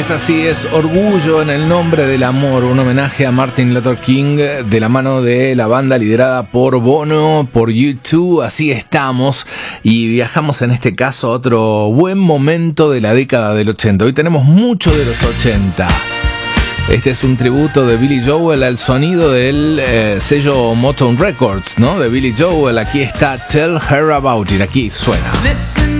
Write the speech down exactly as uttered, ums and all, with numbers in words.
es así, es Orgullo en el nombre del amor, un homenaje a Martin Luther King de la mano de la banda liderada por Bono, por U dos, así estamos y viajamos en este caso a otro buen momento de la década del ochenta. Hoy tenemos mucho de los ochenta. Este es un tributo de Billy Joel al sonido del eh, sello Motown Records, ¿no? De Billy Joel, aquí está Tell Her About It, aquí suena.